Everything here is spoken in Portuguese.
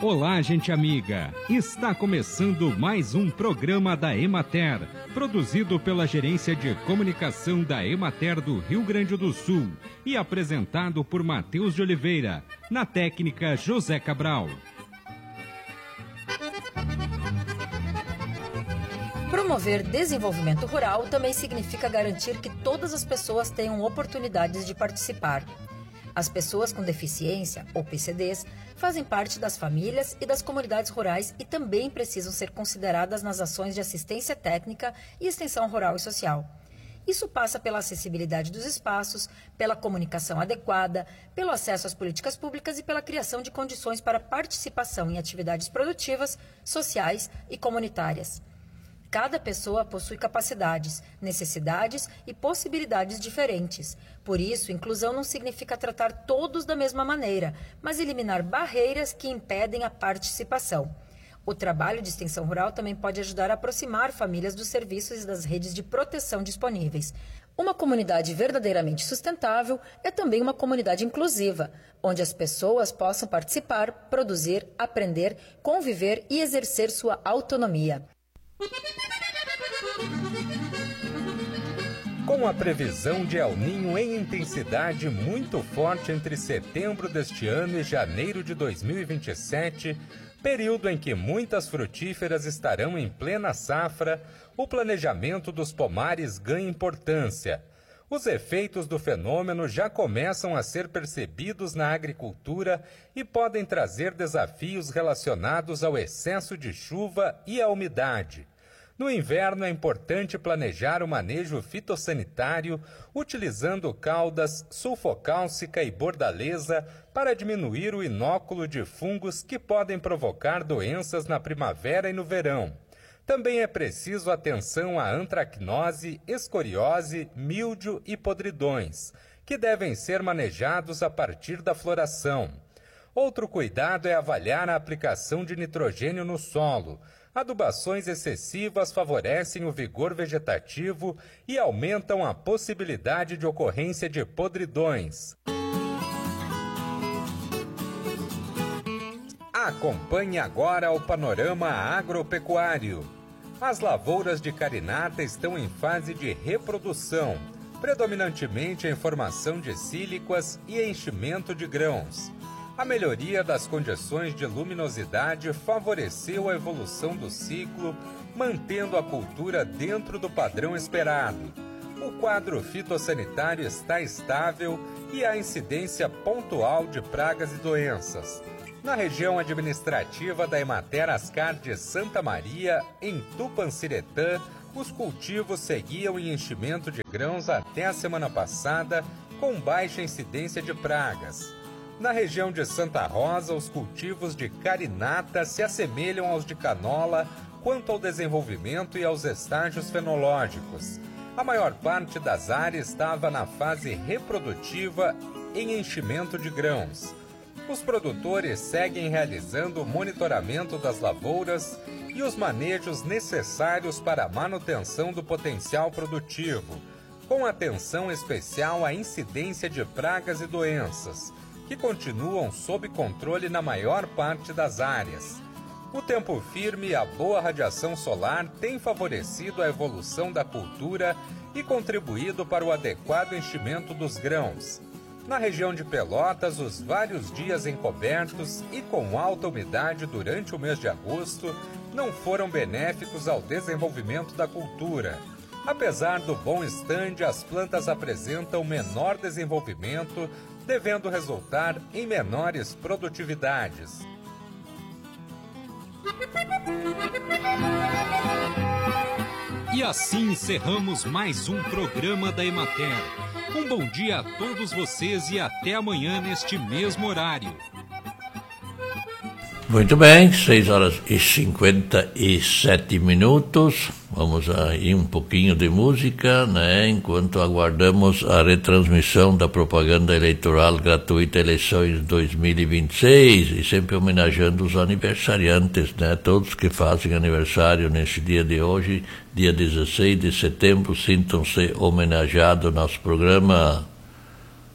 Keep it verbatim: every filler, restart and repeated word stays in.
Olá, gente amiga! Está começando mais um programa da Emater, produzido pela Gerência de Comunicação da Emater do Rio Grande do Sul e apresentado por Matheus de Oliveira, na técnica José Cabral. Promover desenvolvimento rural também significa garantir que todas as pessoas tenham oportunidades de participar. As pessoas com deficiência, ou P C Ds, fazem parte das famílias e das comunidades rurais e também precisam ser consideradas nas ações de assistência técnica e extensão rural e social. Isso passa pela acessibilidade dos espaços, pela comunicação adequada, pelo acesso às políticas públicas e pela criação de condições para participação em atividades produtivas, sociais e comunitárias. Cada pessoa possui capacidades, necessidades e possibilidades diferentes. Por isso, inclusão não significa tratar todos da mesma maneira, mas eliminar barreiras que impedem a participação. O trabalho de extensão rural também pode ajudar a aproximar famílias dos serviços e das redes de proteção disponíveis. Uma comunidade verdadeiramente sustentável é também uma comunidade inclusiva, onde as pessoas possam participar, produzir, aprender, conviver e exercer sua autonomia. Com a previsão de El Niño em intensidade muito forte entre setembro deste ano e janeiro de dois mil e vinte e sete, período em que muitas frutíferas estarão em plena safra, o planejamento dos pomares ganha importância. Os efeitos do fenômeno já começam a ser percebidos na agricultura e podem trazer desafios relacionados ao excesso de chuva e à umidade. No inverno é importante planejar o manejo fitossanitário utilizando caudas sulfocálcica e bordaleza para diminuir o inóculo de fungos que podem provocar doenças na primavera e no verão. Também é preciso atenção à antracnose, escoriose, míldio e podridões, que devem ser manejados a partir da floração. Outro cuidado é avaliar a aplicação de nitrogênio no solo. Adubações excessivas favorecem o vigor vegetativo e aumentam a possibilidade de ocorrência de podridões. Acompanhe agora o panorama agropecuário. As lavouras de carinata estão em fase de reprodução, predominantemente em formação de síliquas e enchimento de grãos. A melhoria das condições de luminosidade favoreceu a evolução do ciclo, mantendo a cultura dentro do padrão esperado. O quadro fitossanitário está estável e há incidência pontual de pragas e doenças. Na região administrativa da Emater Ascar de Santa Maria, em Tupanciretã, os cultivos seguiam em enchimento de grãos até a semana passada, com baixa incidência de pragas. Na região de Santa Rosa, os cultivos de carinata se assemelham aos de canola quanto ao desenvolvimento e aos estágios fenológicos. A maior parte das áreas estava na fase reprodutiva em enchimento de grãos. Os produtores seguem realizando o monitoramento das lavouras e os manejos necessários para a manutenção do potencial produtivo, com atenção especial à incidência de pragas e doenças, que continuam sob controle na maior parte das áreas. O tempo firme e a boa radiação solar têm favorecido a evolução da cultura e contribuído para o adequado enchimento dos grãos. Na região de Pelotas, os vários dias encobertos e com alta umidade durante o mês de agosto não foram benéficos ao desenvolvimento da cultura. Apesar do bom estande, as plantas apresentam menor desenvolvimento, devendo resultar em menores produtividades. E assim encerramos mais um programa da Emater. Um bom dia a todos vocês e até amanhã neste mesmo horário. Muito bem, seis horas e cinquenta e sete minutos. Vamos aí um pouquinho de música, né? Enquanto aguardamos a retransmissão da propaganda eleitoral gratuita Eleições dois mil e vinte e seis, e sempre homenageando os aniversariantes, né? Todos que fazem aniversário nesse dia de hoje, dia dezesseis de setembro, sintam-se homenageados. Nosso programa